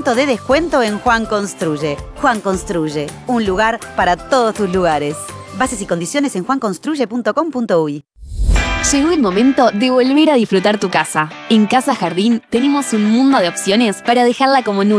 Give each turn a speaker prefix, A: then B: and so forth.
A: 50% de descuento en Juan Construye. Juan Construye, un lugar para todos tus lugares. Bases y condiciones en juanconstruye.com.uy.
B: Llegó el momento de volver a disfrutar tu casa. En Casa Jardín tenemos un mundo de opciones para dejarla como nueva.